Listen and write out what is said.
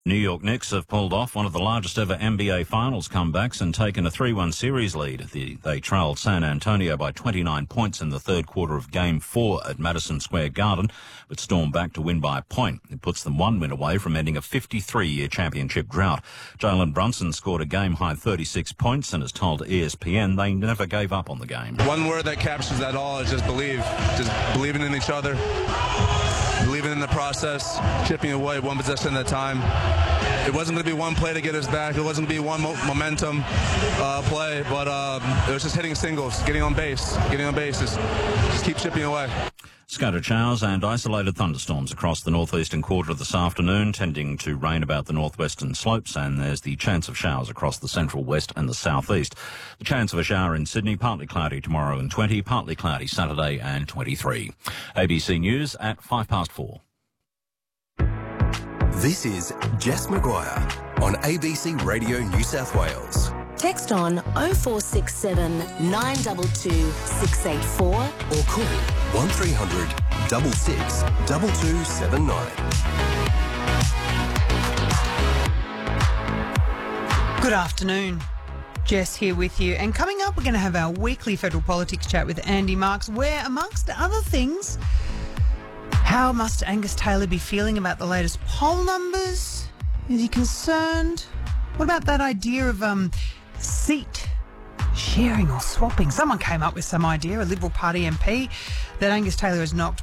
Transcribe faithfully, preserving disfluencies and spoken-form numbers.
New York Knicks have pulled off one of the largest ever N B A Finals comebacks and taken a three one series lead. The, they trailed San Antonio by twenty-nine points in the third quarter of Game four at Madison Square Garden, but stormed back to win by a point. It puts them one win away from ending a fifty-three-year championship drought. Jalen Brunson scored a game-high thirty-six points and has told E S P N they never gave up on the game. One word that captures that all is just believe. Just believing in each other, believing in the process, chipping away one possession at a time. It wasn't going to be one play to get us back. It wasn't going to be one mo- momentum uh, play, but um, it was just hitting singles, getting on base, getting on base, just, just keep chipping away. Scattered showers and isolated thunderstorms across the northeastern quarter this afternoon, tending to rain about the northwestern slopes, and there's the chance of showers across the central west and the southeast. The chance of a shower in Sydney, partly cloudy tomorrow and twenty, partly cloudy Saturday and twenty-three. A B C News at five past four. This is Jess Maguire on A B C Radio New South Wales. Text on oh four six seven, nine two two, six eight four or call one three hundred, six six, two two seven nine. Good afternoon. Jess here with you. And coming up, we're going to have our weekly federal politics chat with Andy Marks, where, amongst other things, how must Angus Taylor be feeling about the latest poll numbers? Is he concerned? What about that idea of um, seat sharing or swapping? Someone came up with some idea, a Liberal Party M P, that Angus Taylor has knocked